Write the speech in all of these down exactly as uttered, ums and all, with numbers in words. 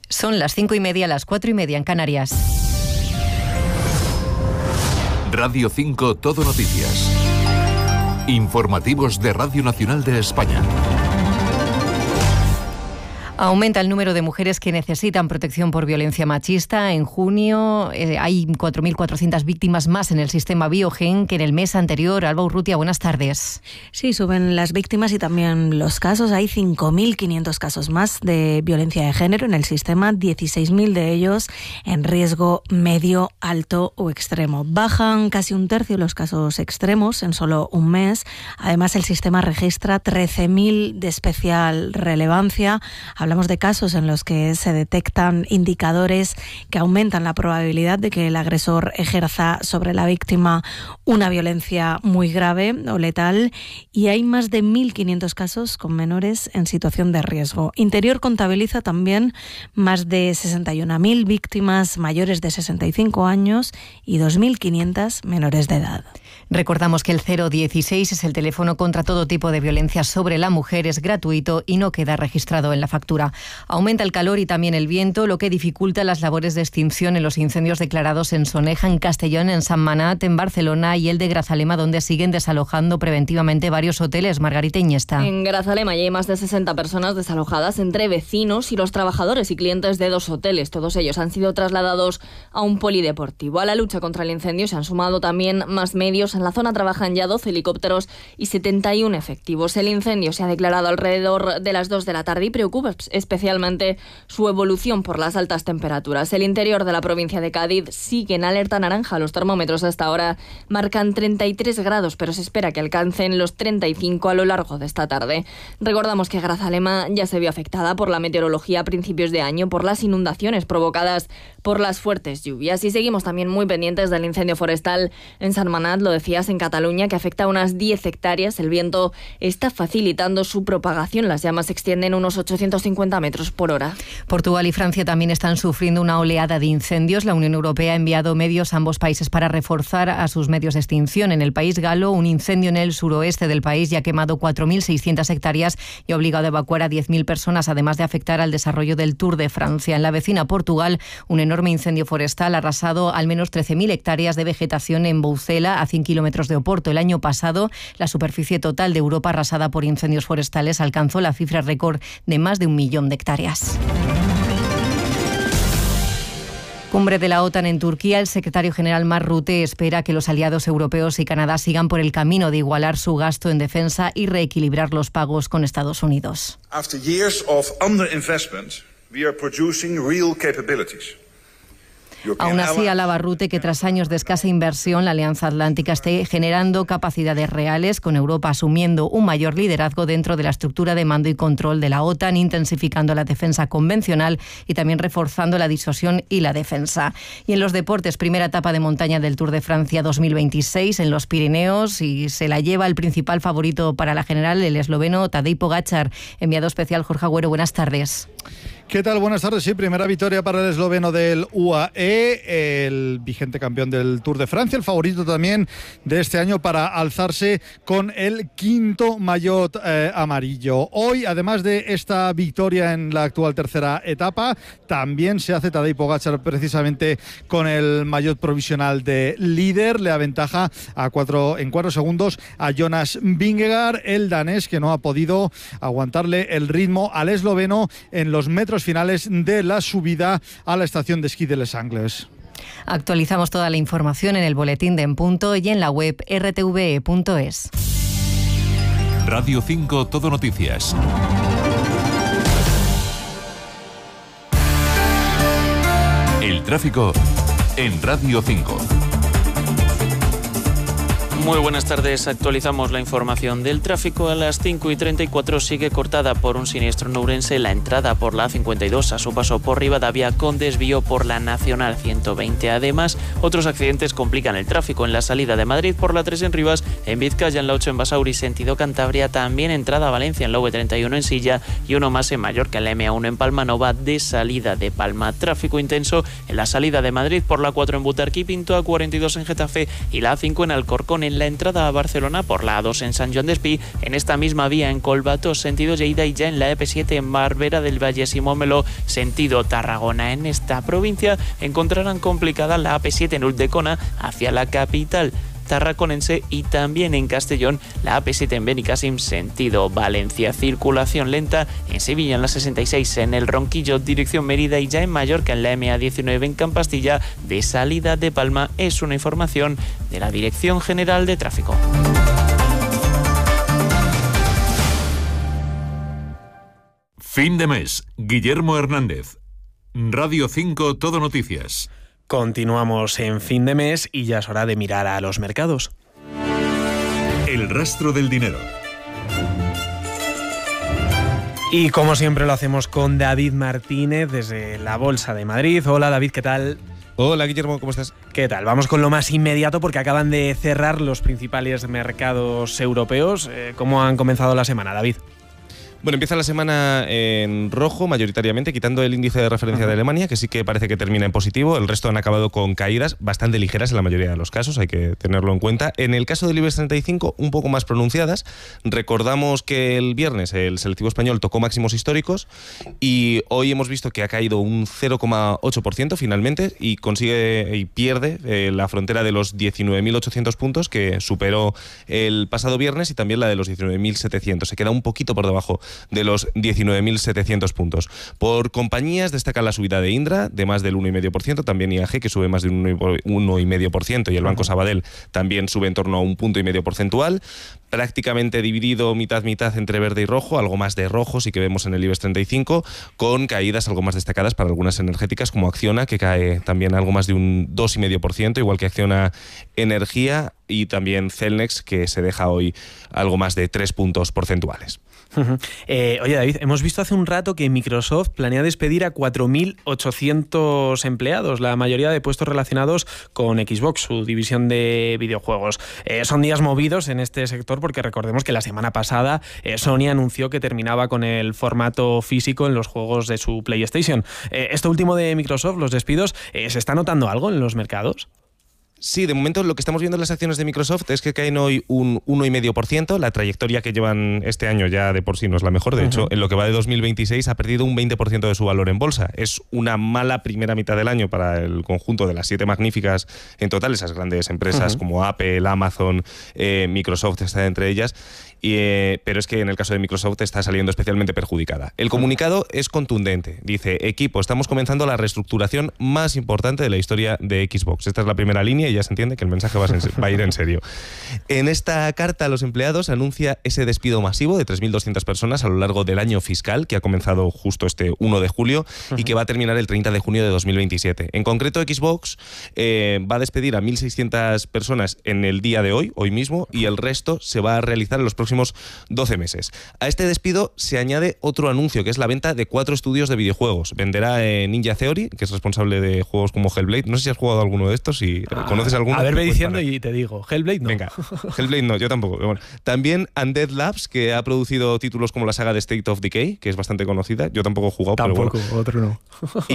Son las cinco y media, las cuatro y media en Canarias. Radio cinco Todo Noticias. Informativos de Radio Nacional de España. Aumenta el número de mujeres que necesitan protección por violencia machista. En junio eh, hay cuatro mil cuatrocientas víctimas más en el sistema Biogen que en el mes anterior. Alba Urrutia, buenas tardes. Sí, suben las víctimas y también los casos. Hay cinco mil quinientos casos más de violencia de género en el sistema, dieciséis mil de ellos en riesgo medio, alto o extremo. Bajan casi un tercio los casos extremos en solo un mes. Además, el sistema registra trece mil de especial relevancia. Hablamos de casos en los que se detectan indicadores que aumentan la probabilidad de que el agresor ejerza sobre la víctima una violencia muy grave o letal, y hay más de mil quinientos casos con menores en situación de riesgo. Interior contabiliza también más de sesenta y una mil víctimas mayores de sesenta y cinco años y dos mil quinientas menores de edad. Recordamos que el cero dieciséis es el teléfono contra todo tipo de violencia sobre la mujer, es gratuito y no queda registrado en la factura. Aumenta el calor y también el viento, lo que dificulta las labores de extinción en los incendios declarados en Soneja, en Castellón, en San Manat, en Barcelona y el de Grazalema, donde siguen desalojando preventivamente varios hoteles. Margarita Iñesta. En Grazalema ya hay más de sesenta personas desalojadas entre vecinos y los trabajadores y clientes de dos hoteles. Todos ellos han sido trasladados a un polideportivo. A la lucha contra el incendio se han sumado también más medios. En la zona trabajan ya doce helicópteros y setenta y uno efectivos. El incendio se ha declarado alrededor de las dos de la tarde y preocupa especialmente su evolución por las altas temperaturas. El interior de la provincia de Cádiz sigue en alerta naranja. Los termómetros hasta ahora marcan treinta y tres grados, pero se espera que alcancen los treinta y cinco a lo largo de esta tarde. Recordamos que Grazalema ya se vio afectada por la meteorología a principios de año por las inundaciones provocadas por las fuertes lluvias. Y seguimos también muy pendientes del incendio forestal en San Manat, lo decías, en Cataluña, que afecta a unas diez hectáreas. El viento está facilitando su propagación. Las llamas se extienden unos ochocientos cincuenta metros por hora. Portugal y Francia también están sufriendo una oleada de incendios. La Unión Europea ha enviado medios a ambos países para reforzar a sus medios de extinción. En el país galo, un incendio en el suroeste del país ya ha quemado cuatro mil seiscientas hectáreas y ha obligado a evacuar a diez mil personas, además de afectar al desarrollo del Tour de Francia. En la vecina Portugal, un enorme incendio forestal ha arrasado al menos trece mil hectáreas de vegetación en Boucela, a cien kilómetros de Oporto. El año pasado, la superficie total de Europa arrasada por incendios forestales alcanzó la cifra récord de más de un millón de hectáreas. Cumbre de la OTAN en Turquía. El secretario general Mark Rutte espera que los aliados europeos y Canadá sigan por el camino de igualar su gasto en defensa y reequilibrar los pagos con Estados Unidos. After years of underinvestment, we are producing real capabilities. Aún así, alaba Rutte que tras años de escasa inversión, la Alianza Atlántica esté generando capacidades reales, con Europa asumiendo un mayor liderazgo dentro de la estructura de mando y control de la OTAN, intensificando la defensa convencional y también reforzando la disuasión y la defensa. Y en los deportes, primera etapa de montaña del Tour de Francia dos mil veintiséis en los Pirineos, y se la lleva el principal favorito para la general, el esloveno Tadej Pogačar. Enviado especial Jorge Agüero, buenas tardes. ¿Qué tal? Buenas tardes. Sí, primera victoria para el esloveno del U A E, el vigente campeón del Tour de Francia, el favorito también de este año para alzarse con el quinto maillot eh, amarillo. Hoy, además de esta victoria en la actual tercera etapa, también se hace Tadej Pogačar precisamente con el maillot provisional de líder. Le aventaja a cuatro, en cuatro segundos a Jonas Vingegaard, el danés, que no ha podido aguantarle el ritmo al esloveno en los metros finales de la subida a la estación de esquí de Les Angles. Actualizamos toda la información en el boletín de En Punto y en la web erre te ve e punto es. Radio cinco Todo Noticias. El tráfico en Radio cinco. Muy buenas tardes, actualizamos la información del tráfico. A las cinco y treinta y cuatro sigue cortada por un siniestro en Ourense la entrada por la A cincuenta y dos a su paso por Rivadavia, con desvío por la Nacional ciento veinte. Además, otros accidentes complican el tráfico en la salida de Madrid por la tres en Rivas, en Vizcaya, en la ocho en Basauri, sentido Cantabria, también entrada a Valencia en la V treinta y uno en Silla y uno más en Mallorca, en la eme uno en Palmanova, de salida de Palma. Tráfico intenso en la salida de Madrid por la cuatro en Butarque y Pinto, A cuarenta y dos en Getafe y la A cinco en Alcorcón, en en la entrada a Barcelona por la A dos en Sant Joan d'Espí, en esta misma vía en Colbato, sentido Lleida, y ya en la E P siete en Barberà del Vallès y Montmeló, sentido Tarragona. En esta provincia encontrarán complicada la A P siete en Ulldecona hacia la capital tarraconense, y también en Castellón la A P siete en Benicàssim sentido Valencia. Circulación lenta en Sevilla en la sesenta y seis en el Ronquillo dirección Mérida, y ya en Mallorca en la M A diecinueve en Campastilla de salida de Palma. Es una información de la Dirección General de Tráfico. Fin de mes. Guillermo Hernández. Radio cinco Todo Noticias. Continuamos en fin de mes y ya es hora de mirar a los mercados. El rastro del dinero. Y como siempre lo hacemos con David Martínez desde la Bolsa de Madrid. Hola David, ¿qué tal? Hola Guillermo, ¿cómo estás? ¿Qué tal? Vamos con lo más inmediato porque acaban de cerrar los principales mercados europeos. ¿Cómo han comenzado la semana, David? Bueno, empieza la semana en rojo mayoritariamente, quitando el índice de referencia de Alemania, que sí que parece que termina en positivo. El resto han acabado con caídas bastante ligeras en la mayoría de los casos, hay que tenerlo en cuenta. En el caso del IBEX treinta y cinco, un poco más pronunciadas. Recordamos que el viernes el selectivo español tocó máximos históricos y hoy hemos visto que ha caído un cero coma ocho por ciento finalmente y consigue y pierde eh, la frontera de los diecinueve mil ochocientos puntos que superó el pasado viernes, y también la de los diecinueve mil setecientos. Se queda un poquito por debajo de los diecinueve mil setecientos puntos. Por compañías destaca la subida de Indra de más del uno coma cinco por ciento, también I A G, que sube más del uno coma cinco por ciento, y el Banco Sabadell también sube en torno a un punto y medio porcentual. Prácticamente dividido mitad-mitad entre verde y rojo, algo más de rojo sí que vemos en el IBEX treinta y cinco, con caídas algo más destacadas para algunas energéticas como Acciona, que cae también algo más de un dos coma cinco por ciento, igual que Acciona Energía, y también Celnex, que se deja hoy algo más de tres puntos porcentuales. Uh-huh. Eh, oye David, hemos visto hace un rato que Microsoft planea despedir a cuatro mil ochocientos empleados, la mayoría de puestos relacionados con Xbox, su división de videojuegos. Eh, son días movidos en este sector porque recordemos que la semana pasada eh, Sony anunció que terminaba con el formato físico en los juegos de su PlayStation. Eh, esto último de Microsoft, los despidos, eh, ¿se está notando algo en los mercados? Sí, de momento lo que estamos viendo en las acciones de Microsoft es que caen hoy un uno coma cinco por ciento. La trayectoria que llevan este año ya de por sí no es la mejor. De uh-huh. hecho, en lo que va de dos mil veintiséis ha perdido un veinte por ciento de su valor en bolsa. Es una mala primera mitad del año para el conjunto de las siete magníficas en total, esas grandes empresas uh-huh. como Apple, Amazon, eh, Microsoft está entre ellas. Y, eh, pero es que en el caso de Microsoft está saliendo especialmente perjudicada. El comunicado es contundente. Dice: equipo, estamos comenzando la reestructuración más importante de la historia de Xbox. Esta es la primera línea y ya se entiende que el mensaje va a, ser, va a ir en serio. En esta carta a los empleados anuncia ese despido masivo de tres mil doscientas personas a lo largo del año fiscal, que ha comenzado justo este uno de julio y que va a terminar el treinta de junio de dos mil veintisiete. En concreto, Xbox eh, va a despedir a mil seiscientas personas en el día de hoy, hoy mismo, y el resto se va a realizar en los próximos doce meses. A este despido se añade otro anuncio, que es la venta de cuatro estudios de videojuegos. Venderá eh, Ninja Theory, que es responsable de juegos como Hellblade. No sé si has jugado alguno de estos, si ah, conoces alguno. A ver, ve diciendo y te digo. Hellblade no. Venga, Hellblade no, yo tampoco. Bueno, también Undead Labs, que ha producido títulos como la saga de State of Decay, que es bastante conocida. Yo tampoco he jugado, tampoco, pero bueno. Otro no.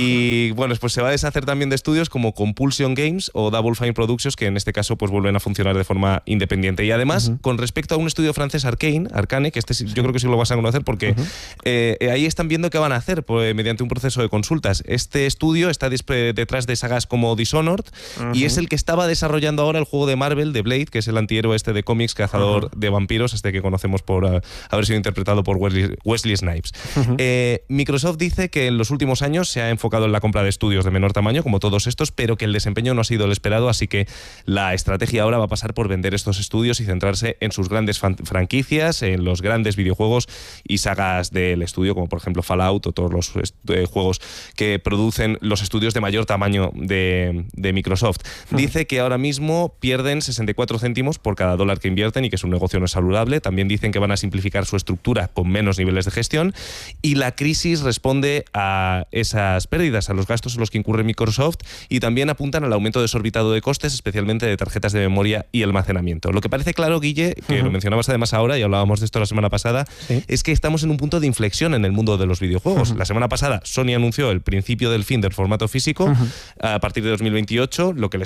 Y bueno, pues se va a deshacer también de estudios como Compulsion Games o Double Fine Productions, que en este caso pues vuelven a funcionar de forma independiente. Y además, uh-huh. con respecto a un estudio francés, Arcane, Arcane, que este yo creo que sí lo vas a conocer porque uh-huh. eh, ahí están viendo qué van a hacer pues, mediante un proceso de consultas. Este estudio está detrás de sagas como Dishonored uh-huh. y es el que estaba desarrollando ahora el juego de Marvel, de Blade, que es el antihéroe este de cómics, cazador uh-huh. de vampiros, este que conocemos por uh, haber sido interpretado por Wesley, Wesley Snipes. Uh-huh. Eh, Microsoft dice que en los últimos años se ha enfocado en la compra de estudios de menor tamaño, como todos estos, pero que el desempeño no ha sido el esperado, así que la estrategia ahora va a pasar por vender estos estudios y centrarse en sus grandes fan- franquicias, en los grandes videojuegos y sagas del estudio, como por ejemplo Fallout o todos los eh, juegos que producen los estudios de mayor tamaño de, de Microsoft. Dice que ahora mismo pierden sesenta y cuatro céntimos por cada dólar que invierten y que su negocio no es saludable. También dicen que van a simplificar su estructura con menos niveles de gestión, y la crisis responde a esas pérdidas, a los gastos en los que incurre Microsoft, y también apuntan al aumento desorbitado de costes, especialmente de tarjetas de memoria y almacenamiento. Lo que parece claro, Guille, que uh-huh. lo mencionabas además ahora y hablábamos de esto la semana pasada, ¿sí? es que estamos en un punto de inflexión en el mundo de los videojuegos. Uh-huh. La semana pasada Sony anunció el principio del fin del formato físico uh-huh. a partir de dos mil veintiocho, lo que les permitirá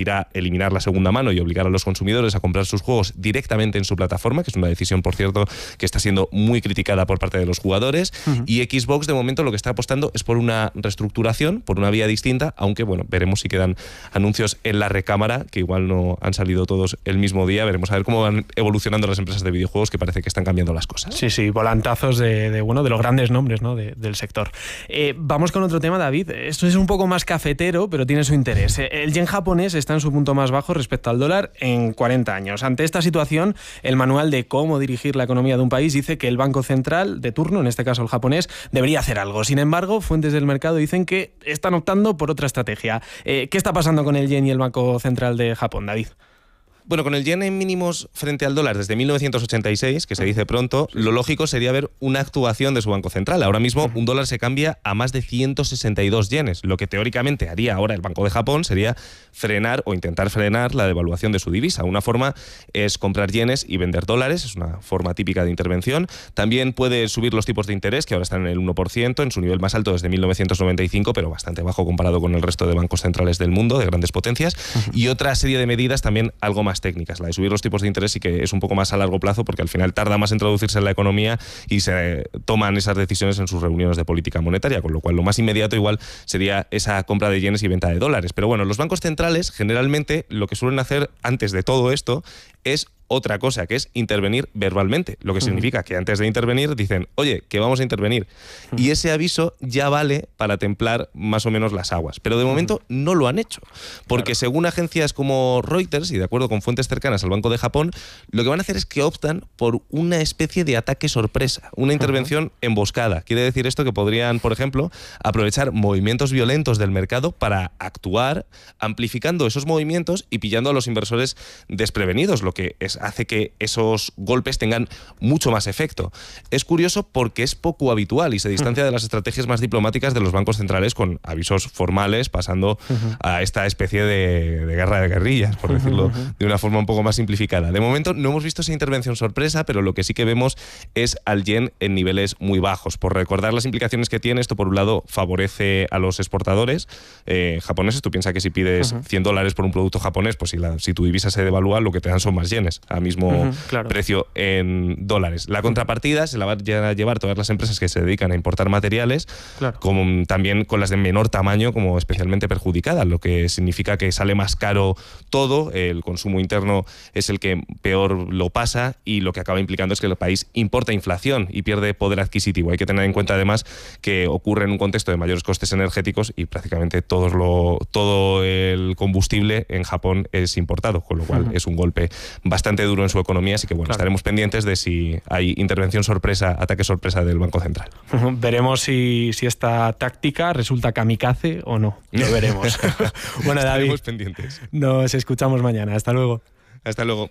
permitirá eliminar la segunda mano y obligar a los consumidores a comprar sus juegos directamente en su plataforma, que es una decisión, por cierto, que está siendo muy criticada por parte de los jugadores. Uh-huh. Y Xbox, de momento, lo que está apostando es por una reestructuración, por una vía distinta, aunque, bueno, veremos si quedan anuncios en la recámara, que igual no han salido todos el mismo día. Veremos a ver cómo van evolucionando las empresas de videojuegos, que parece que están cambiando las cosas. Sí, sí, volantazos de, de, bueno, de los grandes nombres, ¿no?, de, del sector. Eh, vamos con otro tema, David. Esto es un poco más cafetero, pero tiene su interés. El yen japonés está en su punto más bajo respecto al dólar en cuarenta años. Ante esta situación, el manual de cómo dirigir la economía de un país dice que el Banco Central de turno, en este caso el japonés, debería hacer algo. Sin embargo, fuentes del mercado dicen que están optando por otra estrategia. Eh, ¿Qué está pasando con el yen y el Banco Central de Japón, David? Bueno, con el yen en mínimos frente al dólar desde mil novecientos ochenta y seis, que se dice pronto, lo lógico sería ver una actuación de su Banco Central. Ahora mismo un dólar se cambia a más de ciento sesenta y dos yenes. Lo que teóricamente haría ahora el Banco de Japón sería frenar o intentar frenar la devaluación de su divisa. Una forma es comprar yenes y vender dólares, es una forma típica de intervención. También puede subir los tipos de interés, que ahora están en el uno por ciento, en su nivel más alto desde mil novecientos noventa y cinco, pero bastante bajo comparado con el resto de bancos centrales del mundo, de grandes potencias. Uh-huh. Y otra serie de medidas también algo más técnicas, la de subir los tipos de interés, y que es un poco más a largo plazo porque al final tarda más en traducirse en la economía y se toman esas decisiones en sus reuniones de política monetaria, con lo cual lo más inmediato igual sería esa compra de yenes y venta de dólares. Pero bueno, los bancos centrales generalmente lo que suelen hacer antes de todo esto es otra cosa, que es intervenir verbalmente, lo que significa que antes de intervenir dicen, oye, que vamos a intervenir. Y ese aviso ya vale para templar más o menos las aguas. Pero de momento no lo han hecho, porque claro, según agencias como Reuters y de acuerdo con fuentes cercanas al Banco de Japón, lo que van a hacer es que optan por una especie de ataque sorpresa, una intervención emboscada. Quiere decir esto que podrían, por ejemplo, aprovechar movimientos violentos del mercado para actuar, amplificando esos movimientos y pillando a los inversores desprevenidos, lo que es hace que esos golpes tengan mucho más efecto. Es curioso porque es poco habitual y se distancia de las estrategias más diplomáticas de los bancos centrales, con avisos formales pasando a esta especie de, de guerra de guerrillas, por decirlo de una forma un poco más simplificada. De momento no hemos visto esa intervención sorpresa, pero lo que sí que vemos es al yen en niveles muy bajos. Por recordar las implicaciones que tiene esto, por un lado favorece a los exportadores eh, japoneses. Tú piensas que si pides uh-huh. cien dólares por un producto japonés, pues si, la, si tu divisa se devalúa, lo que te dan son más yenes a mismo uh-huh, claro. precio en dólares. La contrapartida se la van a llevar todas las empresas que se dedican a importar materiales, claro. como también con las de menor tamaño como especialmente perjudicadas, lo que significa que sale más caro todo, el consumo interno es el que peor lo pasa y lo que acaba implicando es que el país importa inflación y pierde poder adquisitivo. Hay que tener en cuenta además que ocurre en un contexto de mayores costes energéticos y prácticamente todo, lo, todo el combustible en Japón es importado, con lo cual uh-huh. es un golpe bastante duro en su economía, así que bueno, claro. estaremos pendientes de si hay intervención sorpresa, ataque sorpresa del Banco Central. Veremos si, si esta táctica resulta kamikaze o no. Lo veremos. Bueno, David, estaremos pendientes. Nos escuchamos mañana. Hasta luego. Hasta luego.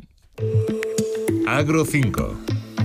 Agro cinco.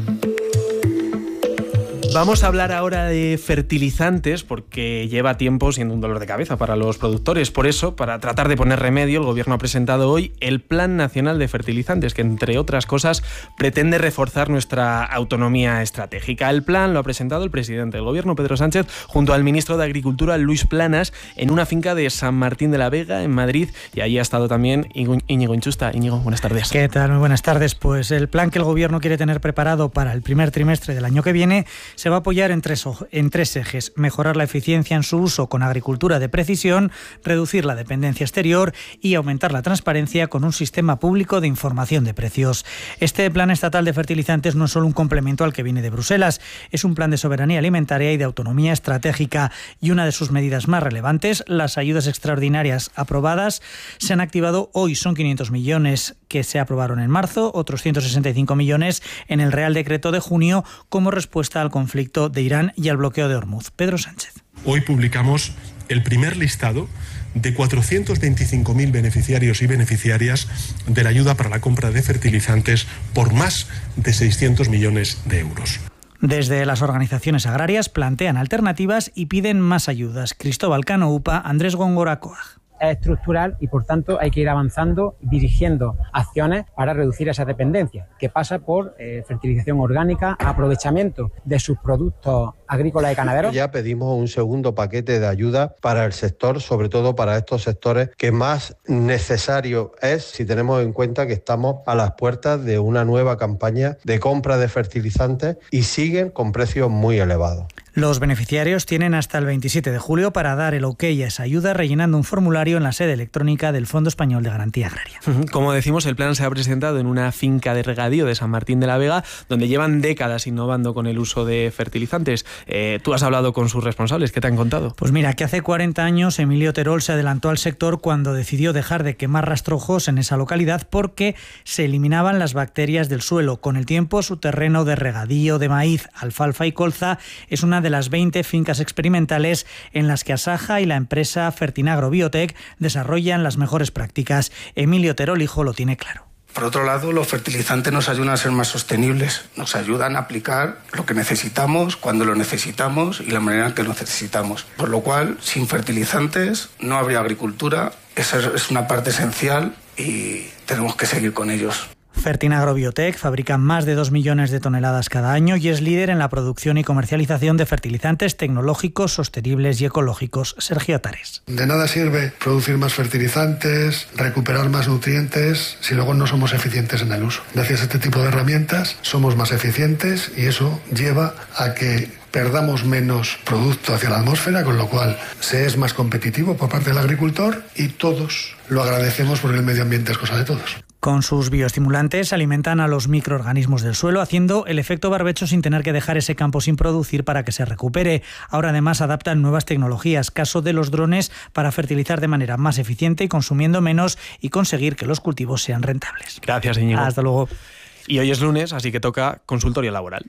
Vamos a hablar ahora de fertilizantes porque lleva tiempo siendo un dolor de cabeza para los productores. Por eso, para tratar de poner remedio, el Gobierno ha presentado hoy el Plan Nacional de Fertilizantes, que entre otras cosas pretende reforzar nuestra autonomía estratégica. El plan lo ha presentado el presidente del Gobierno, Pedro Sánchez, junto al ministro de Agricultura, Luis Planas, en una finca de San Martín de la Vega, en Madrid, y allí ha estado también Íñigo Inchusta. Íñigo, buenas tardes. ¿Qué tal? Muy buenas tardes. Pues el plan que el Gobierno quiere tener preparado para el primer trimestre del año que viene se va a apoyar en tres, en tres ejes: mejorar la eficiencia en su uso con agricultura de precisión, reducir la dependencia exterior y aumentar la transparencia con un sistema público de información de precios. Este plan estatal de fertilizantes no es solo un complemento al que viene de Bruselas, es un plan de soberanía alimentaria y de autonomía estratégica, y una de sus medidas más relevantes, las ayudas extraordinarias aprobadas, se han activado hoy. Son quinientos millones que se aprobaron en marzo, otros ciento sesenta y cinco millones en el Real Decreto de junio como respuesta al conflicto de Irán y al bloqueo de Hormuz. Pedro Sánchez. Hoy publicamos el primer listado de cuatrocientos veinticinco mil beneficiarios y beneficiarias de la ayuda para la compra de fertilizantes por más de seiscientos millones de euros. Desde las organizaciones agrarias plantean alternativas y piden más ayudas. Cristóbal Cano Upa, Andrés Góngora Coag. es estructural y por tanto hay que ir avanzando, dirigiendo acciones para reducir esa dependencia, que pasa por eh, fertilización orgánica, aprovechamiento de sus productos agrícolas y ganaderos. Ya pedimos un segundo paquete de ayuda para el sector, sobre todo para estos sectores que más necesario es si tenemos en cuenta que estamos a las puertas de una nueva campaña de compra de fertilizantes y siguen con precios muy elevados. Los beneficiarios tienen hasta el veintisiete de julio para dar el ok a esa ayuda rellenando un formulario en la sede electrónica del Fondo Español de Garantía Agraria. Como decimos, el plan se ha presentado en una finca de regadío de San Martín de la Vega, donde llevan décadas innovando con el uso de fertilizantes. Eh, tú has hablado con sus responsables, ¿qué te han contado? Pues mira, que hace cuarenta años Emilio Terol se adelantó al sector cuando decidió dejar de quemar rastrojos en esa localidad porque se eliminaban las bacterias del suelo. Con el tiempo, su terreno de regadío de maíz, alfalfa y colza es una de las veinte fincas experimentales en las que Asaja y la empresa Fertinagro Biotech desarrollan las mejores prácticas. Emilio Terol, hijo, lo tiene claro. Por otro lado, los fertilizantes nos ayudan a ser más sostenibles, nos ayudan a aplicar lo que necesitamos, cuando lo necesitamos y la manera en que lo necesitamos. Por lo cual, sin fertilizantes no habría agricultura, esa es una parte esencial y tenemos que seguir con ellos. Fertinagro Biotech fabrica más de dos millones de toneladas cada año y es líder en la producción y comercialización de fertilizantes tecnológicos, sostenibles y ecológicos. Sergio Tares. De nada sirve producir más fertilizantes, recuperar más nutrientes, si luego no somos eficientes en el uso. Gracias a este tipo de herramientas somos más eficientes y eso lleva a que perdamos menos producto hacia la atmósfera, con lo cual se es más competitivo por parte del agricultor y todos lo agradecemos porque el medio ambiente es cosa de todos. Con sus bioestimulantes alimentan a los microorganismos del suelo, haciendo el efecto barbecho sin tener que dejar ese campo sin producir para que se recupere. Ahora además adaptan nuevas tecnologías, caso de los drones, para fertilizar de manera más eficiente y consumiendo menos y conseguir que los cultivos sean rentables. Gracias, Íñigo. Hasta luego. Y hoy es lunes, así que toca consultorio laboral.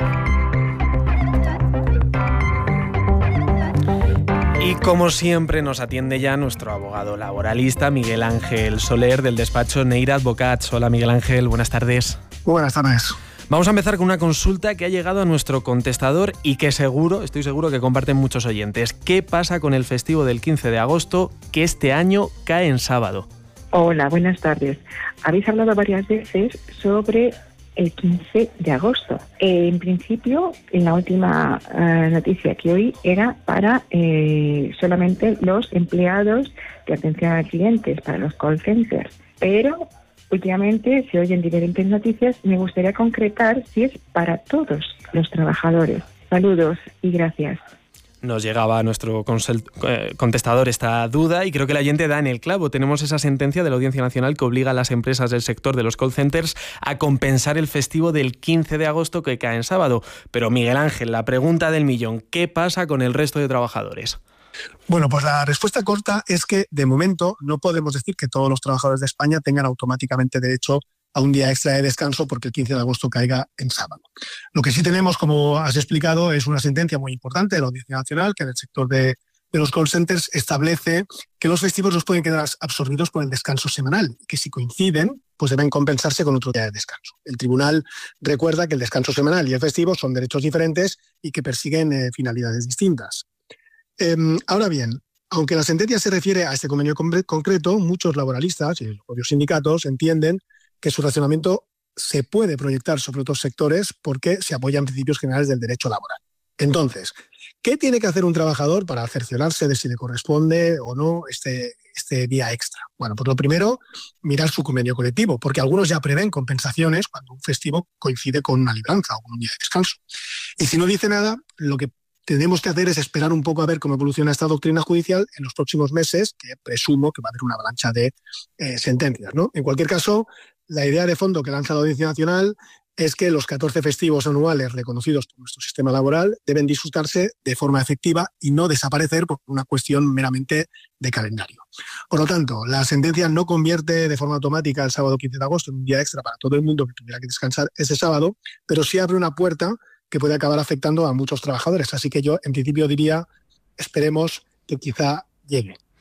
Y como siempre nos atiende ya nuestro abogado laboralista Miguel Ángel Soler del despacho Neira Advocats. Hola Miguel Ángel, buenas tardes. Muy buenas tardes. Vamos a empezar con una consulta que ha llegado a nuestro contestador y que seguro, estoy seguro que comparten muchos oyentes. ¿Qué pasa con el festivo del quince de agosto que este año cae en sábado? Hola, buenas tardes. Habéis hablado varias veces sobre el quince de agosto. Eh, en principio, la última eh, noticia que oí era para eh, solamente los empleados de atención a clientes, para los call centers. Pero últimamente se oyen diferentes noticias. Me gustaría concretar si es para todos los trabajadores. Saludos y gracias. Nos llegaba a nuestro contestador esta duda y creo que la oyente da en el clavo. Tenemos esa sentencia de la Audiencia Nacional que obliga a las empresas del sector de los call centers a compensar el festivo del quince de agosto que cae en sábado. Pero Miguel Ángel, la pregunta del millón, ¿qué pasa con el resto de trabajadores? Bueno, pues la respuesta corta es que de momento no podemos decir que todos los trabajadores de España tengan automáticamente derecho a un día extra de descanso porque el quince de agosto caiga en sábado. Lo que sí tenemos, como has explicado, es una sentencia muy importante de la Audiencia Nacional que en el sector de, de los call centers establece que los festivos no pueden quedar absorbidos por el descanso semanal, que si coinciden, pues deben compensarse con otro día de descanso. El tribunal recuerda que el descanso semanal y el festivo son derechos diferentes y que persiguen eh, finalidades distintas. Eh, ahora bien, aunque la sentencia se refiere a este convenio concreto, muchos laboralistas y los propios sindicatos entienden que su racionamiento se puede proyectar sobre otros sectores porque se apoyan principios generales del derecho laboral. Entonces, ¿qué tiene que hacer un trabajador para cerciorarse de si le corresponde o no este, este día extra? Bueno, pues lo primero, mirar su convenio colectivo, porque algunos ya prevén compensaciones cuando un festivo coincide con una libranza o con un día de descanso. Y si no dice nada, lo que tenemos que hacer es esperar un poco a ver cómo evoluciona esta doctrina judicial en los próximos meses, que presumo que va a haber una avalancha de eh, sentencias, ¿no? En cualquier caso, la idea de fondo que lanza la Audiencia Nacional es que los catorce festivos anuales reconocidos por nuestro sistema laboral deben disfrutarse de forma efectiva y no desaparecer por una cuestión meramente de calendario. Por lo tanto, la sentencia no convierte de forma automática el sábado quince de agosto en un día extra para todo el mundo que tuviera que descansar ese sábado, pero sí abre una puerta que puede acabar afectando a muchos trabajadores. Así que yo, en principio, diría, esperemos que quizá llegue.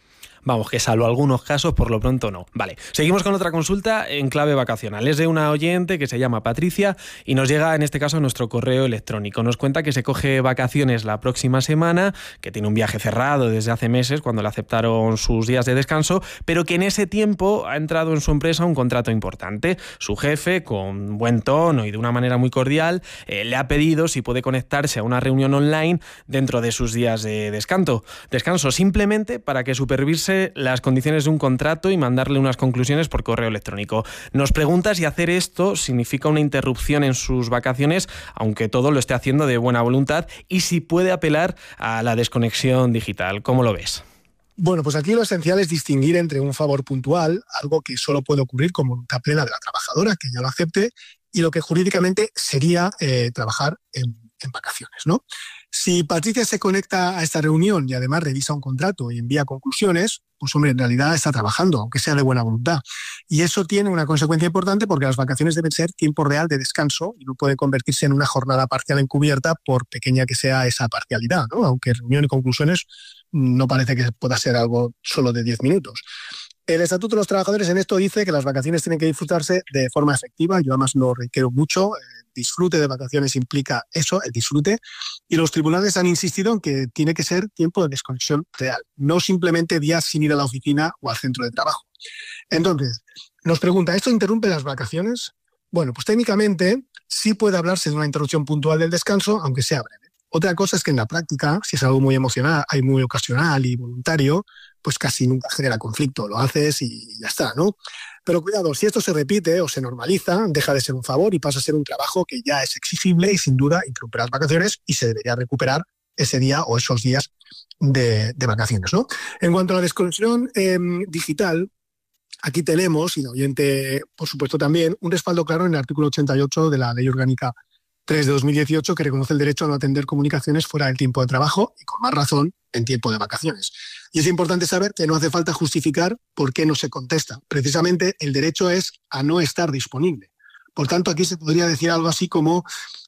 Vamos, que salvo algunos casos, por lo pronto no. Vale, seguimos con otra consulta en clave vacacional. Es de una oyente que se llama Patricia y nos llega en este caso a nuestro correo electrónico. Nos cuenta que se coge vacaciones la próxima semana, que tiene un viaje cerrado desde hace meses cuando le aceptaron sus días de descanso, pero que en ese tiempo ha entrado en su empresa un contrato importante. Su jefe, con buen tono y de una manera muy cordial, eh, le ha pedido si puede conectarse a una reunión online dentro de sus días de descanso, descanso simplemente para que supervise las condiciones de un contrato y mandarle unas conclusiones por correo electrónico. Nos pregunta si hacer esto significa una interrupción en sus vacaciones, aunque todo lo esté haciendo de buena voluntad, y si puede apelar a la desconexión digital. ¿Cómo lo ves? Bueno, pues aquí lo esencial es distinguir entre un favor puntual, algo que solo puede ocurrir con voluntad plena de la trabajadora, que ya lo acepte, y lo que jurídicamente sería eh, trabajar en, en vacaciones, ¿no? Si Patricia se conecta a esta reunión y además revisa un contrato y envía conclusiones, pues hombre, en realidad está trabajando, aunque sea de buena voluntad. Y eso tiene una consecuencia importante porque las vacaciones deben ser tiempo real de descanso y no puede convertirse en una jornada parcial encubierta por pequeña que sea esa parcialidad, ¿no? Aunque reunión y conclusiones no parece que pueda ser algo solo de diez minutos. El Estatuto de los Trabajadores en esto dice que las vacaciones tienen que disfrutarse de forma efectiva. Yo además lo reitero mucho. El disfrute de vacaciones implica eso, el disfrute. Y los tribunales han insistido en que tiene que ser tiempo de desconexión real, no simplemente días sin ir a la oficina o al centro de trabajo. Entonces, nos pregunta, ¿esto interrumpe las vacaciones? Bueno, pues técnicamente sí puede hablarse de una interrupción puntual del descanso, aunque sea breve. Otra cosa es que en la práctica, si es algo muy emocional, hay muy ocasional y voluntario, pues casi nunca genera conflicto, lo haces y ya está, ¿no? Pero cuidado, si esto se repite o se normaliza, deja de ser un favor y pasa a ser un trabajo que ya es exigible y sin duda interrumpe las vacaciones y se debería recuperar ese día o esos días de, de vacaciones, ¿no? En cuanto a la desconexión eh, digital, aquí tenemos, y la oyente por supuesto también, un respaldo claro en el artículo ochenta y ocho de la Ley Orgánica tres de dos mil dieciocho, que reconoce el derecho a no atender comunicaciones fuera del tiempo de trabajo y con más razón en tiempo de vacaciones. Y es importante saber que no hace falta justificar por qué no se contesta. Precisamente el derecho es a no estar disponible. Por tanto, aquí se podría decir algo así como: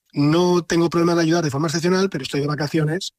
no tengo problema de ayudar de forma excepcional, pero estoy de vacaciones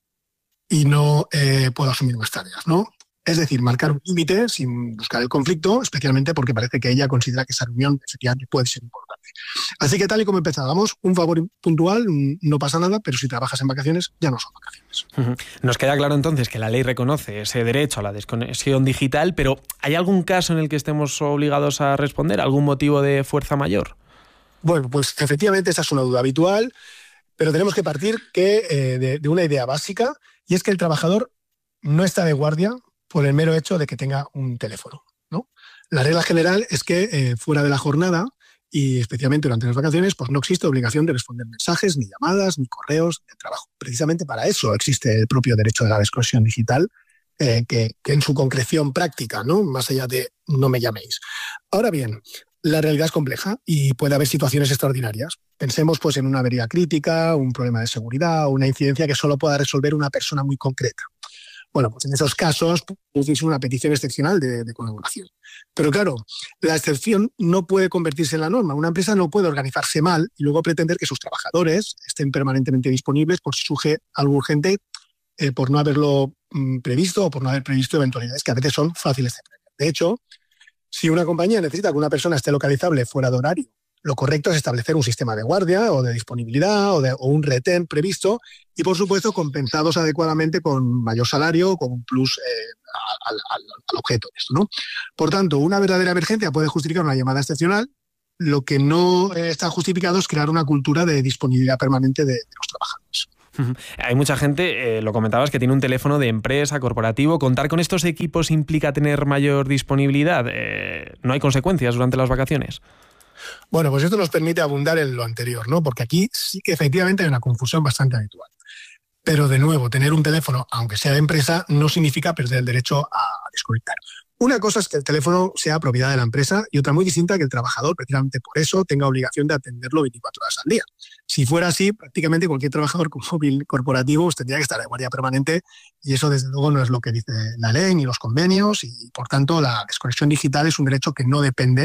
y no eh, puedo asumir más tareas, ¿no? Es decir, marcar un límite sin buscar el conflicto, especialmente porque parece que ella considera que esa reunión efectivamente puede ser importante. Así que tal y como empezábamos, un favor puntual, no pasa nada, pero si trabajas en vacaciones, ya no son vacaciones. Uh-huh. Nos queda claro entonces que la ley reconoce ese derecho a la desconexión digital, pero ¿hay algún caso en el que estemos obligados a responder? ¿Algún motivo de fuerza mayor? Bueno, pues efectivamente esa es una duda habitual, pero tenemos que partir que, eh, de, de una idea básica, y es que el trabajador no está de guardia por el mero hecho de que tenga un teléfono, ¿no? La regla general es que eh, fuera de la jornada y especialmente durante las vacaciones, pues no existe obligación de responder mensajes, ni llamadas, ni correos de trabajo. Precisamente para eso existe el propio derecho de la desconexión digital, eh, que, que en su concreción práctica, ¿no? Más allá de no me llaméis. Ahora bien, la realidad es compleja y puede haber situaciones extraordinarias. Pensemos pues en una avería crítica, un problema de seguridad o una incidencia que solo pueda resolver una persona muy concreta. Bueno, pues en esos casos es una petición excepcional de, de colaboración. Pero claro, la excepción no puede convertirse en la norma. Una empresa no puede organizarse mal y luego pretender que sus trabajadores estén permanentemente disponibles por si surge algo urgente, eh, por no haberlo mm, previsto o por no haber previsto eventualidades que a veces son fáciles de prever. De hecho, si una compañía necesita que una persona esté localizable fuera de horario, lo correcto es establecer un sistema de guardia o de disponibilidad o, de, o un retén previsto y, por supuesto, compensados adecuadamente con mayor salario o con un plus eh, al, al, al objeto de esto, ¿no? Por tanto, una verdadera emergencia puede justificar una llamada excepcional. Lo que no eh, está justificado es crear una cultura de disponibilidad permanente de, de los trabajadores. Hay mucha gente, eh, lo comentabas, que tiene un teléfono de empresa, corporativo. ¿Contar con estos equipos implica tener mayor disponibilidad? Eh, ¿No hay consecuencias durante las vacaciones? Bueno, pues esto nos permite abundar en lo anterior, ¿no? Porque aquí sí que efectivamente hay una confusión bastante habitual. Pero de nuevo, tener un teléfono, aunque sea de empresa, no significa perder el derecho a desconectar. Una cosa es que el teléfono sea propiedad de la empresa y otra muy distinta que el trabajador, precisamente por eso, tenga obligación de atenderlo veinticuatro horas al día. Si fuera así, prácticamente cualquier trabajador con móvil corporativo pues, tendría que estar de guardia permanente y eso desde luego no es lo que dice la ley ni los convenios y por tanto la desconexión digital es un derecho que no depende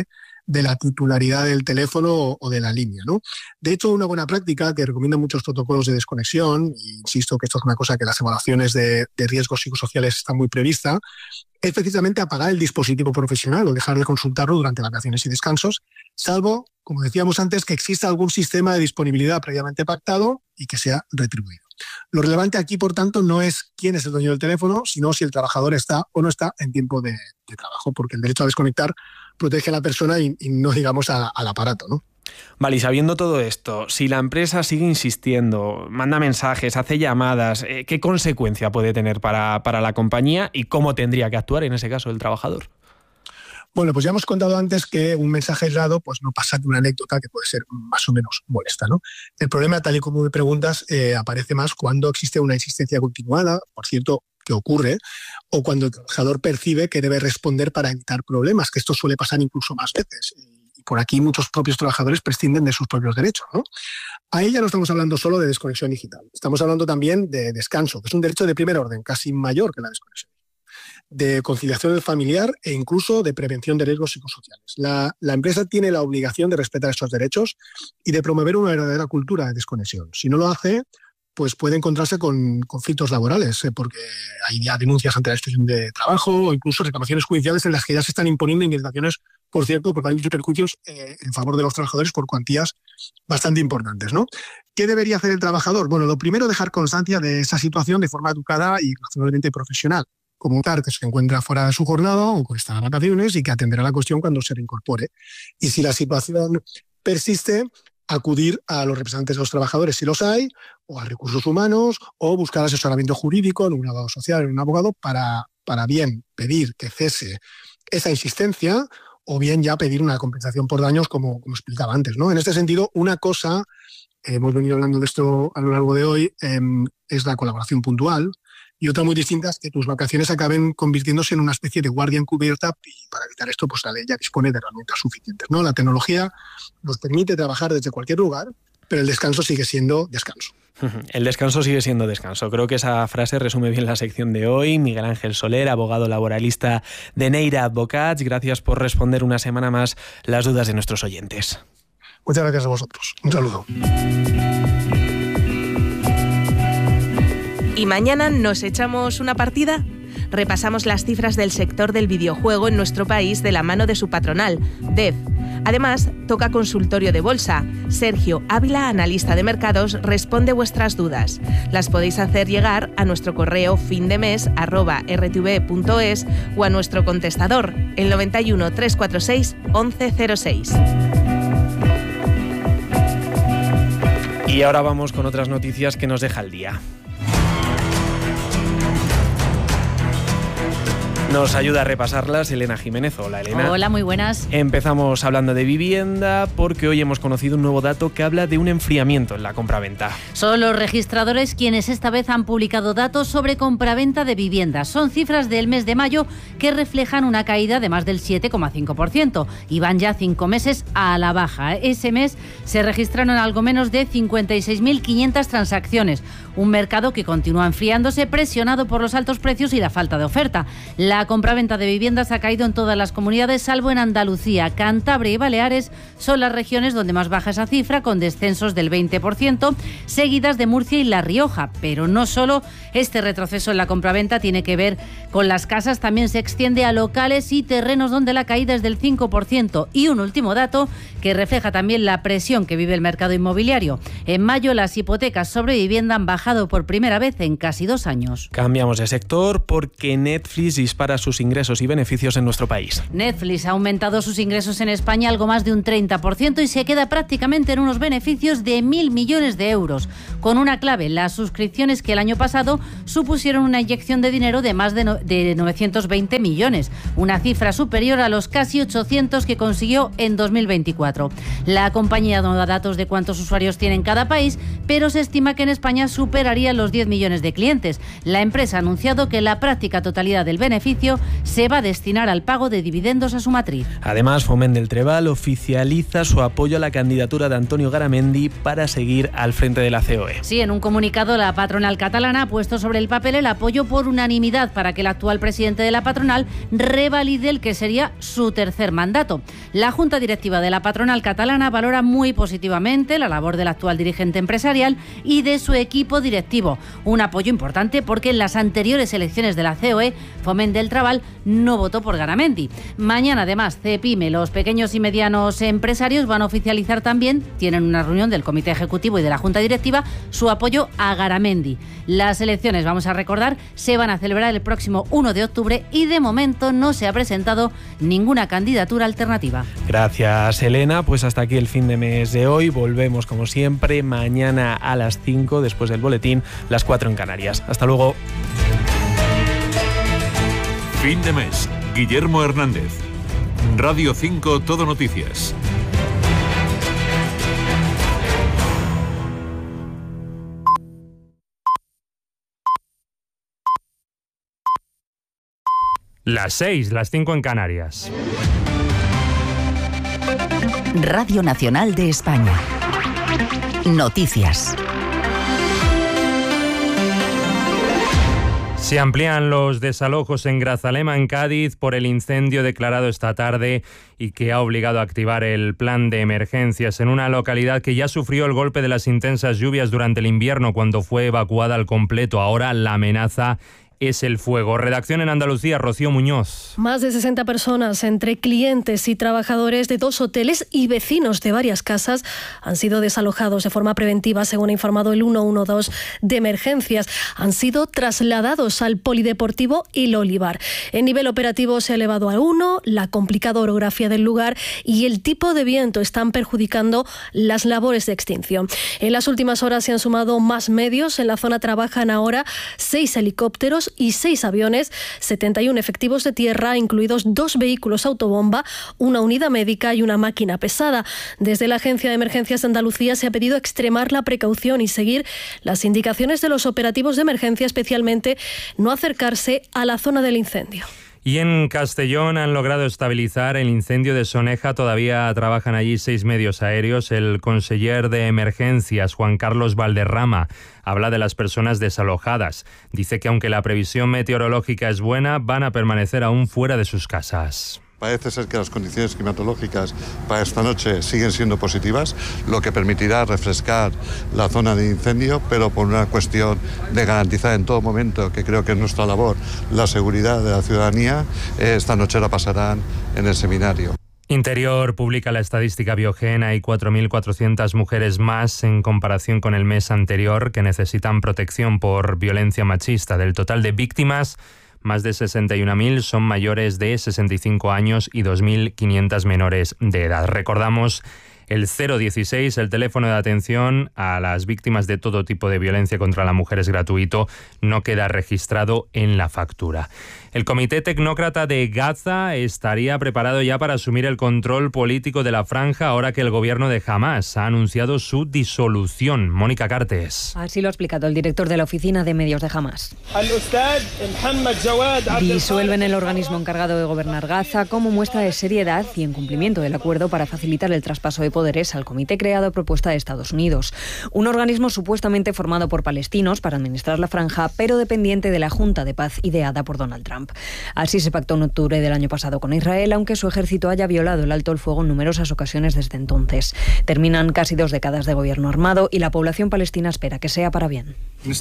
de la titularidad del teléfono o de la línea, ¿no? De hecho, una buena práctica que recomiendan muchos protocolos de desconexión, e insisto que esto es una cosa que las evaluaciones de, de riesgos psicosociales están muy prevista, es precisamente apagar el dispositivo profesional o dejar de consultarlo durante vacaciones y descansos, salvo, como decíamos antes, que exista algún sistema de disponibilidad previamente pactado y que sea retribuido. Lo relevante aquí, por tanto, no es quién es el dueño del teléfono, sino si el trabajador está o no está en tiempo de, de trabajo, porque el derecho a desconectar protege a la persona y, y no digamos a, al aparato, ¿no? Vale, y sabiendo todo esto, si la empresa sigue insistiendo, manda mensajes, hace llamadas, eh, ¿qué consecuencia puede tener para, para la compañía y cómo tendría que actuar en ese caso el trabajador? Bueno, pues ya hemos contado antes que un mensaje aislado pues no pasa de una anécdota que puede ser más o menos molesta, ¿no? El problema, tal y como me preguntas, eh, aparece más cuando existe una insistencia continuada, por cierto, que ocurre, o cuando el trabajador percibe que debe responder para evitar problemas, que esto suele pasar incluso más veces. Y por aquí muchos propios trabajadores prescinden de sus propios derechos, ¿no? Ahí ya no estamos hablando solo de desconexión digital, estamos hablando también de descanso, que es un derecho de primer orden, casi mayor que la desconexión, de conciliación familiar e incluso de prevención de riesgos psicosociales. La, la empresa tiene la obligación de respetar estos derechos y de promover una verdadera cultura de desconexión. Si no lo hace, pues puede encontrarse con conflictos laborales, eh, porque hay ya denuncias ante la inspección de trabajo o incluso reclamaciones judiciales en las que ya se están imponiendo indemnizaciones, por cierto, porque hay muchos perjuicios eh, en favor de los trabajadores por cuantías bastante importantes, ¿no? ¿Qué debería hacer el trabajador? Bueno, lo primero, dejar constancia de esa situación de forma educada y razonablemente profesional. Comunicar que se encuentra fuera de su jornada o que está de vacaciones y que atenderá la cuestión cuando se reincorpore. Y si la situación persiste, acudir a los representantes de los trabajadores si los hay, o a recursos humanos, o buscar asesoramiento jurídico en un abogado social, en un abogado, para, para bien pedir que cese esa insistencia o bien ya pedir una compensación por daños, como, como explicaba antes, ¿no? En este sentido, una cosa, eh, hemos venido hablando de esto a lo largo de hoy, eh, es la colaboración puntual, y otra muy distinta es que tus vacaciones acaben convirtiéndose en una especie de guardia encubierta, y para evitar esto, pues la ley ya dispone de herramientas suficientes, ¿no? La tecnología nos permite trabajar desde cualquier lugar, pero el descanso sigue siendo descanso. El descanso sigue siendo descanso. Creo que esa frase resume bien la sección de hoy. Miguel Ángel Soler, abogado laboralista de Neira Advocats, gracias por responder una semana más las dudas de nuestros oyentes. Muchas gracias a vosotros. Un saludo. ¿Y mañana nos echamos una partida? Repasamos las cifras del sector del videojuego en nuestro país de la mano de su patronal, D E F. Además, toca consultorio de bolsa. Sergio Ávila, analista de mercados, responde vuestras dudas. Las podéis hacer llegar a nuestro correo findemes arroba r t v punto es o a nuestro contestador, el noventa y uno, trescientos cuarenta y seis, once cero seis. Y ahora vamos con otras noticias que nos deja el día. Nos ayuda a repasarlas Elena Jiménez. Hola, Elena. Hola, muy buenas. Empezamos hablando de vivienda porque hoy hemos conocido un nuevo dato que habla de un enfriamiento en la compraventa. Son los registradores quienes esta vez han publicado datos sobre compraventa de viviendas. Son cifras del mes de mayo que reflejan una caída de más del siete coma cinco por ciento y van ya cinco meses a la baja. Ese mes se registraron algo menos de cincuenta y seis mil quinientas transacciones, un mercado que continúa enfriándose, presionado por los altos precios y la falta de oferta. La compraventa de viviendas ha caído en todas las comunidades, salvo en Andalucía. Cantabria y Baleares son las regiones donde más baja esa cifra, con descensos del veinte por ciento, seguidas de Murcia y La Rioja. Pero no solo este retroceso en la compraventa tiene que ver con las casas, también se extiende a locales y terrenos donde la caída es del cinco por ciento. Y un último dato que refleja también la presión que vive el mercado inmobiliario. En mayo las hipotecas sobre vivienda han bajado por primera vez en casi dos años. Cambiamos de sector porque Netflix dispara sus ingresos y beneficios en nuestro país. Netflix ha aumentado sus ingresos en España algo más de un treinta por ciento y se queda prácticamente en unos beneficios de mil millones de euros. Con una clave, las suscripciones que el año pasado supusieron una inyección de dinero de más de, no, de novecientos veinte millones, una cifra superior a los casi ochocientos que consiguió en dos mil veinticuatro. La compañía no da datos de cuántos usuarios tiene en cada país, pero se estima que en España superaría los diez millones de clientes. La empresa ha anunciado que la práctica totalidad del beneficio beneficio se va a destinar al pago de dividendos a su matriz. Además, Foment del Trebal oficializa su apoyo a la candidatura de Antonio Garamendi para seguir al frente de la C O E. Sí, en un comunicado la patronal catalana ha puesto sobre el papel el apoyo por unanimidad para que el actual presidente de la patronal revalide el que sería su tercer mandato. La Junta Directiva de la patronal catalana valora muy positivamente la labor del actual dirigente empresarial y de su equipo directivo. Un apoyo importante porque en las anteriores elecciones de la C O E, Foment del Trebal no votó por Garamendi. Mañana, además, CEPIME, los pequeños y medianos empresarios, van a oficializar también, tienen una reunión del Comité Ejecutivo y de la Junta Directiva, su apoyo a Garamendi. Las elecciones, vamos a recordar, se van a celebrar el próximo uno de octubre y de momento no se ha presentado ninguna candidatura alternativa. Gracias, Elena. Pues hasta aquí el fin de mes de hoy. Volvemos, como siempre, mañana a las cinco, después del boletín, las cuatro en Canarias. Hasta luego. Fin de mes. Guillermo Hernández. Radio cinco Todo Noticias. Las seis, las cinco en Canarias. Radio Nacional de España. Noticias. Se amplían los desalojos en Grazalema, en Cádiz, por el incendio declarado esta tarde y que ha obligado a activar el plan de emergencias en una localidad que ya sufrió el golpe de las intensas lluvias durante el invierno cuando fue evacuada al completo. Ahora la amenaza es el fuego. Redacción en Andalucía, Rocío Muñoz. Más de sesenta personas, entre clientes y trabajadores de dos hoteles y vecinos de varias casas, han sido desalojados de forma preventiva, según ha informado el ciento doce de emergencias. Han sido trasladados al Polideportivo Il Olivar. El nivel operativo se ha elevado a uno, la complicada orografía del lugar y el tipo de viento están perjudicando las labores de extinción. En las últimas horas se han sumado más medios. En la zona trabajan ahora seis helicópteros y seis aviones, setenta y uno efectivos de tierra, incluidos dos vehículos autobomba, una unidad médica y una máquina pesada. Desde la Agencia de Emergencias de Andalucía se ha pedido extremar la precaución y seguir las indicaciones de los operativos de emergencia, especialmente no acercarse a la zona del incendio. Y en Castellón han logrado estabilizar el incendio de Soneja. Todavía trabajan allí seis medios aéreos. El conseller de emergencias, Juan Carlos Valderrama, habla de las personas desalojadas. Dice que aunque la previsión meteorológica es buena, van a permanecer aún fuera de sus casas. Parece ser que las condiciones climatológicas para esta noche siguen siendo positivas, lo que permitirá refrescar la zona de incendio, pero por una cuestión de garantizar en todo momento, que creo que es nuestra labor, la seguridad de la ciudadanía. Esta noche la pasarán en el seminario. Interior publica la estadística Biogen. Hay cuatro mil cuatrocientas mujeres más en comparación con el mes anterior que necesitan protección por violencia machista. Del total de víctimas, más de sesenta y una mil son mayores de sesenta y cinco años y dos mil quinientas menores de edad. Recordamos el cero dieciséis, el teléfono de atención a las víctimas de todo tipo de violencia contra la mujer es gratuito, no queda registrado en la factura. El Comité Tecnócrata de Gaza estaría preparado ya para asumir el control político de la franja ahora que el gobierno de Hamás ha anunciado su disolución. Mónica Cartes. Así lo ha explicado el director de la oficina de medios de Hamás. Disuelven el organismo encargado de gobernar Gaza como muestra de seriedad y en cumplimiento del acuerdo para facilitar el traspaso de poderes al comité creado a propuesta de Estados Unidos. Un organismo supuestamente formado por palestinos para administrar la franja, pero dependiente de la Junta de Paz ideada por Donald Trump. Así se pactó en octubre del año pasado con Israel, aunque su ejército haya violado el alto el fuego en numerosas ocasiones desde entonces. Terminan casi dos décadas de gobierno armado y la población palestina espera que sea para bien.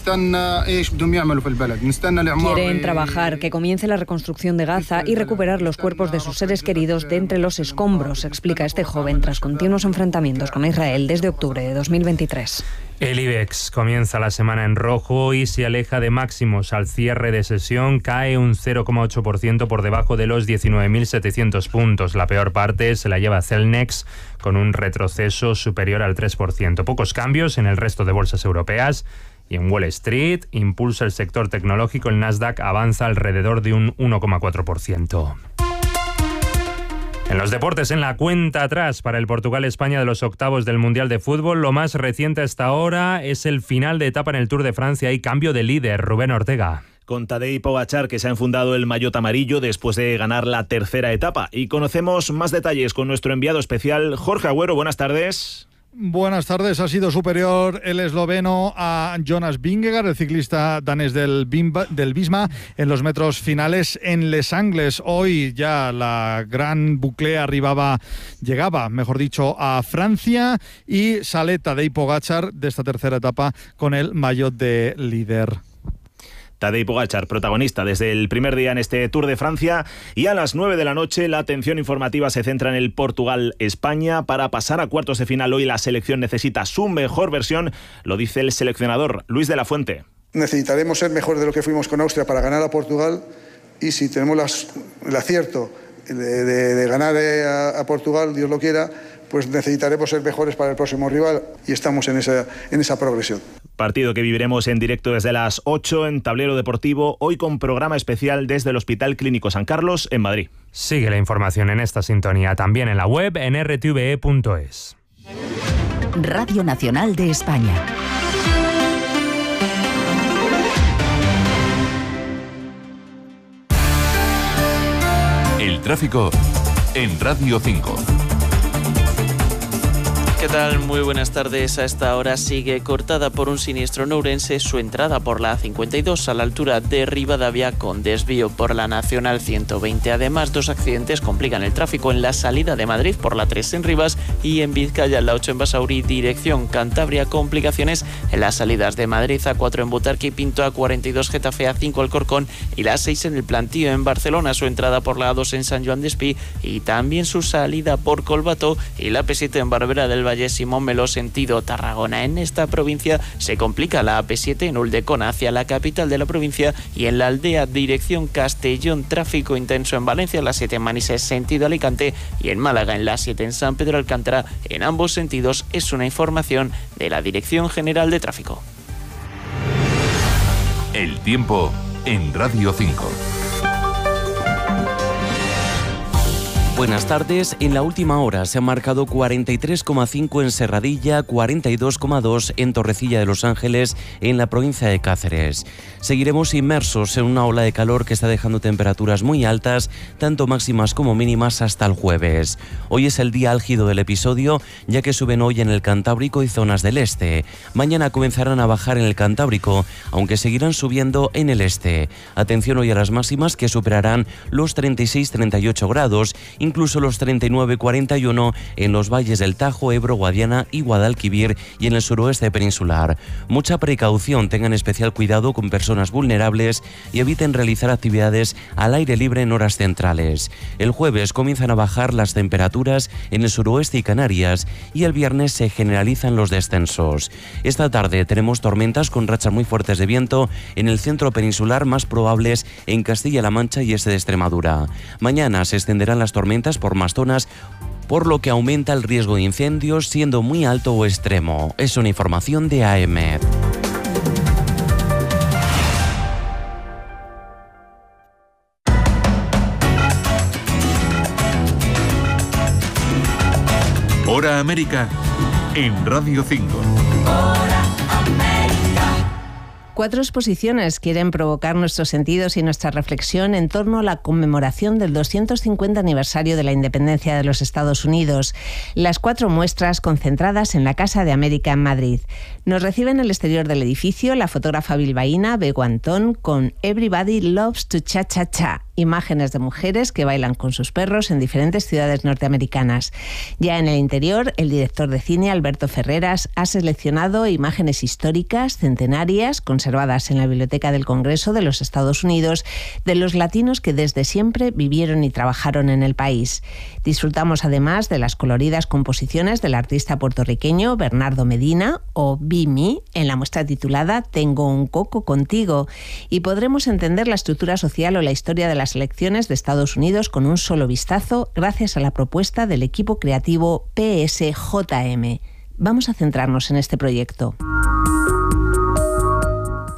Quieren trabajar, que comience la reconstrucción de Gaza y recuperar los cuerpos de sus seres queridos de entre los escombros, explica este joven tras continuos enfrentamientos con Israel desde octubre de dos mil veintitrés. El IBEX comienza la semana en rojo y se aleja de máximos al cierre de sesión. Cae un cero coma ocho por ciento por debajo de los diecinueve mil setecientos puntos. La peor parte se la lleva Celnex con un retroceso superior al tres por ciento. Pocos cambios en el resto de bolsas europeas. Y en Wall Street impulsa el sector tecnológico. El Nasdaq avanza alrededor de un uno coma cuatro por ciento. En los deportes, en la cuenta atrás para el Portugal-España de los octavos del Mundial de Fútbol, lo más reciente hasta ahora es el final de etapa en el Tour de Francia y cambio de líder, Rubén Ortega. con Tadej Pogačar, que se ha enfundado el maillot amarillo después de ganar la tercera etapa. Y conocemos más detalles con nuestro enviado especial, Jorge Agüero. Buenas tardes. Buenas tardes. Ha sido superior el esloveno a Jonas Vingegaard, el ciclista danés del, Bimba, del Visma, en los metros finales en Les Angles. Hoy ya la gran bucle arribaba, llegaba, mejor dicho, a Francia, y sale Tadej Pogačar de esta tercera etapa con el maillot de líder. Tadej Pogačar, protagonista desde el primer día en este Tour de Francia, y a las nueve de la noche la atención informativa se centra en el Portugal-España. Para pasar a cuartos de final hoy la selección necesita su mejor versión, lo dice el seleccionador Luis de la Fuente. Necesitaremos ser mejor de lo que fuimos con Austria para ganar a Portugal, y si tenemos las, el acierto de, de, de ganar a, a Portugal, Dios lo quiera, pues necesitaremos ser mejores para el próximo rival, y estamos en esa, en esa progresión. Partido que viviremos en directo desde las ocho en Tablero Deportivo, hoy con programa especial desde el Hospital Clínico San Carlos en Madrid. Sigue la información en esta sintonía también en la web en r t v e punto es. Radio Nacional de España. El tráfico en Radio cinco. ¿Qué tal? Muy buenas tardes. A esta hora sigue cortada por un siniestro en Ourense su entrada por la A cincuenta y dos a la altura de Rivadavia, con desvío por la Nacional ciento veinte. Además, dos accidentes complican el tráfico en la salida de Madrid por la tres en Rivas y en Vizcaya, la ocho en Basauri, dirección Cantabria. Complicaciones en las salidas de Madrid, A cuatro en Butarque y Pinto, A cuarenta y dos Getafe, A cinco Alcorcón y la A seis en el Plantío en Barcelona, su entrada por la A dos en San Joan d'Espí y también su salida por Colbató, y la P siete en Barberá del Valle, Simón Meló, sentido Tarragona. En esta provincia se complica la A P siete en Uldecona hacia la capital de la provincia, y en la Aldea, dirección Castellón, tráfico intenso en Valencia, la siete en Manises, sentido Alicante, y en Málaga, en la siete en San Pedro Alcántara, en ambos sentidos. Es una información de la Dirección General de Tráfico. El tiempo en Radio cinco. Buenas tardes. En la última hora se han marcado cuarenta y tres coma cinco en Serradilla, cuarenta y dos coma dos en Torrecilla de los Ángeles, en la provincia de Cáceres. Seguiremos inmersos en una ola de calor que está dejando temperaturas muy altas, tanto máximas como mínimas, hasta el jueves. Hoy es el día álgido del episodio, ya que suben hoy en el Cantábrico y zonas del este. Mañana comenzarán a bajar en el Cantábrico, aunque seguirán subiendo en el este. Atención hoy a las máximas, que superarán los treinta y seis a treinta y ocho grados, incluso los treinta y nueve a cuarenta y uno en los valles del Tajo, Ebro, Guadiana y Guadalquivir, y en el suroeste peninsular. Mucha precaución, tengan especial cuidado con personas vulnerables y eviten realizar actividades al aire libre en horas centrales. El jueves comienzan a bajar las temperaturas en el suroeste y Canarias, y el viernes se generalizan los descensos. Esta tarde tenemos tormentas con rachas muy fuertes de viento en el centro peninsular, más probables en Castilla-La Mancha y este de Extremadura. Mañana se extenderán las tormentas por más zonas, por lo que aumenta el riesgo de incendios, siendo muy alto o extremo. Es una información de A M E D. Hora América en Radio cinco. Cuatro exposiciones quieren provocar nuestros sentidos y nuestra reflexión en torno a la conmemoración del doscientos cincuenta aniversario de la independencia de los Estados Unidos. Las cuatro muestras concentradas en la Casa de América en Madrid. Nos recibe en el exterior del edificio la fotógrafa bilbaína Bego Antón con Everybody Loves to Cha Cha Cha, imágenes de mujeres que bailan con sus perros en diferentes ciudades norteamericanas. Ya en el interior, el director de cine Alberto Ferreras ha seleccionado imágenes históricas, centenarias, conservadas en la Biblioteca del Congreso de los Estados Unidos, de los latinos que desde siempre vivieron y trabajaron en el país. Disfrutamos además de las coloridas composiciones del artista puertorriqueño Bernardo Medina, o Bimi, en la muestra titulada Tengo un coco contigo, y podremos entender la estructura social o la historia de las elecciones de Estados Unidos con un solo vistazo, gracias a la propuesta del equipo creativo P S J M. Vamos a centrarnos en este proyecto.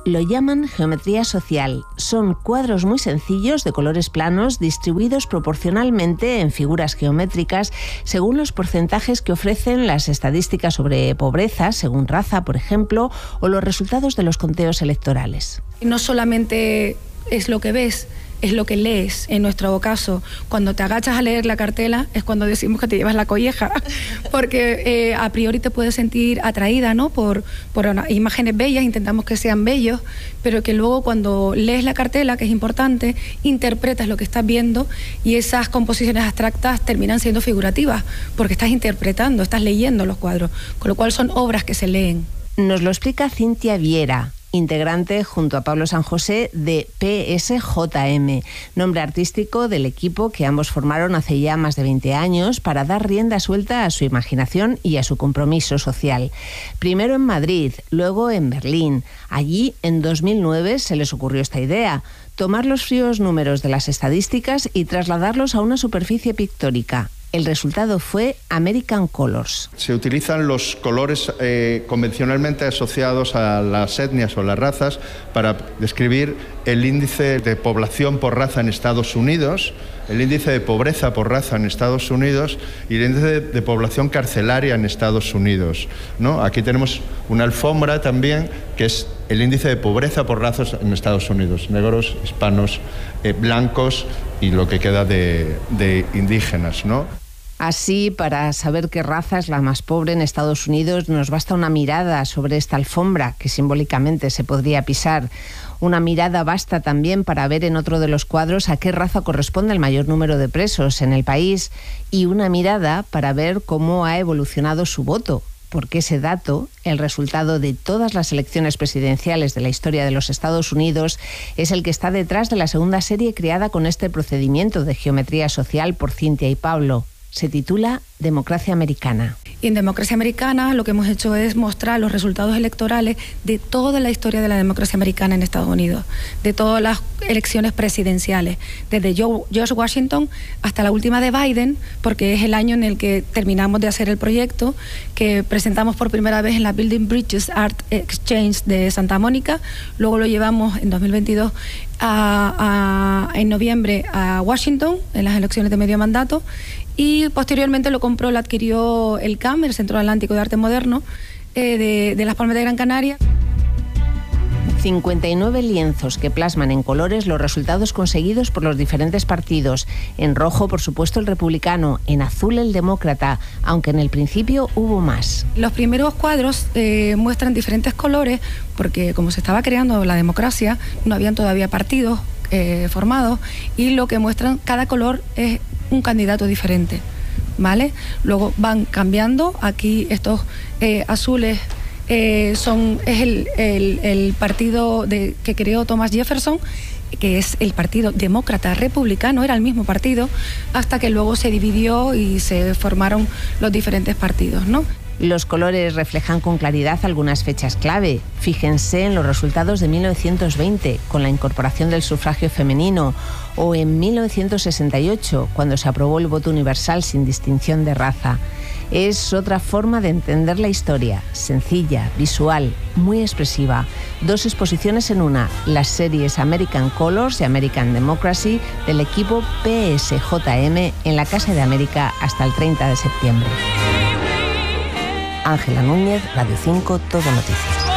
Lo llaman geometría social. Son cuadros muy sencillos de colores planos distribuidos proporcionalmente en figuras geométricas según los porcentajes que ofrecen las estadísticas sobre pobreza, según raza, por ejemplo, o los resultados de los conteos electorales. No solamente es lo que ves, es lo que lees. En nuestro caso, cuando te agachas a leer la cartela es cuando decimos que te llevas la colleja, porque eh, a priori te puedes sentir atraída, ¿no? por, por una, imágenes bellas, intentamos que sean bellos, pero que luego cuando lees la cartela, que es importante, interpretas lo que estás viendo y esas composiciones abstractas terminan siendo figurativas, porque estás interpretando, estás leyendo los cuadros, con lo cual son obras que se leen. Nos lo explica Cintia Viera, integrante junto a Pablo San José de P S J M, nombre artístico del equipo que ambos formaron hace ya más de veinte años para dar rienda suelta a su imaginación y a su compromiso social. Primero en Madrid, luego en Berlín. Allí, en dos mil nueve, se les ocurrió esta idea: tomar los fríos números de las estadísticas y trasladarlos a una superficie pictórica. El resultado fue American Colors. Se utilizan los colores eh, convencionalmente asociados a las etnias o las razas para describir el índice de población por raza en Estados Unidos, el índice de pobreza por raza en Estados Unidos y el índice de, de población carcelaria en Estados Unidos, ¿no? Aquí tenemos una alfombra también que es el índice de pobreza por razas en Estados Unidos, negros, hispanos, eh, blancos y lo que queda de, de indígenas, ¿no? Así, para saber qué raza es la más pobre en Estados Unidos, nos basta una mirada sobre esta alfombra, que simbólicamente se podría pisar. Una mirada basta también para ver en otro de los cuadros a qué raza corresponde el mayor número de presos en el país, y una mirada para ver cómo ha evolucionado su voto, porque ese dato, el resultado de todas las elecciones presidenciales de la historia de los Estados Unidos, es el que está detrás de la segunda serie creada con este procedimiento de geometría social por Cintia y Pablo. Se titula Democracia Americana. Y en Democracia Americana lo que hemos hecho es mostrar los resultados electorales de toda la historia de la democracia americana en Estados Unidos, de todas las elecciones presidenciales, desde George Washington hasta la última de Biden, porque es el año en el que terminamos de hacer el proyecto, que presentamos por primera vez en la Building Bridges Art Exchange de Santa Mónica, luego lo llevamos en dos mil veintidós a, a, en noviembre a Washington, en las elecciones de medio mandato, y posteriormente lo compró, lo adquirió el C A M, el Centro Atlántico de Arte Moderno, eh, de, de Las Palmas de Gran Canaria. cincuenta y nueve lienzos que plasman en colores los resultados conseguidos por los diferentes partidos. En rojo, por supuesto, el republicano, en azul el demócrata, aunque en el principio hubo más. Los primeros cuadros eh, muestran diferentes colores porque como se estaba creando la democracia, no habían todavía partidos eh, formados, y lo que muestran, cada color es un candidato diferente, ¿vale? Luego van cambiando. Aquí estos eh, azules eh, son es el, el, el partido de, que creó Thomas Jefferson, que es el Partido Demócrata Republicano, era el mismo partido, hasta que luego se dividió y se formaron los diferentes partidos, ¿no? Los colores reflejan con claridad algunas fechas clave. Fíjense en los resultados de mil novecientos veinte, con la incorporación del sufragio femenino, o en mil novecientos sesenta y ocho, cuando se aprobó el voto universal sin distinción de raza. Es otra forma de entender la historia, sencilla, visual, muy expresiva. Dos exposiciones en una, las series American Colors y American Democracy del equipo P S J M en la Casa de América hasta el treinta de septiembre. Ángela Núñez, Radio cinco, Todo Noticias.